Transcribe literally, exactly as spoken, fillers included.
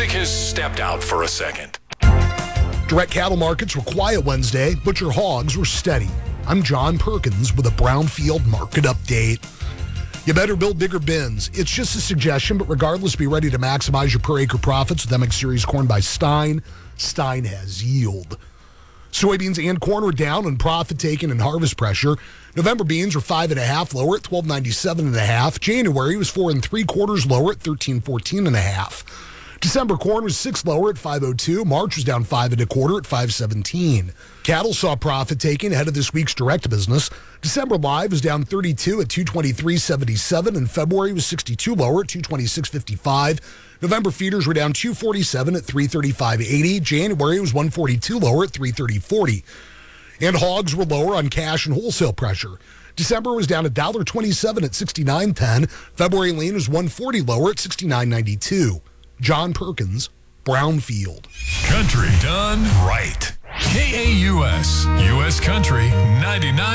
music has stepped out for a second. Direct cattle markets were quiet Wednesday. Butcher hogs were steady. I'm John Perkins with a Brownfield market update. You better build bigger bins. It's just a suggestion, but regardless, be ready to maximize your per acre profits with M X Series corn by Stein. Stein has yield. Soybeans and corn were down on profit taking and harvest pressure. November beans were five and a half lower at twelve ninety-seven and a half. January was four and three quarters lower at thirteen fourteen and a half. December corn was six lower at five oh two. March was down five and a quarter at five seventeen. Cattle saw profit taking ahead of this week's direct business. December live was down thirty-two at two twenty-three seventy-seven, and February was sixty-two lower at two twenty-six fifty-five. November feeders were down two forty-seven at three thirty-five eighty. January was one forty-two lower at three thirty forty. And hogs were lower on cash and wholesale pressure. December was down one twenty-seven at sixty-nine ten. February lean was one forty lower at sixty-nine ninety-two. John Perkins, Brownfield. Country done right. K A U S, U S Country ninety-nine.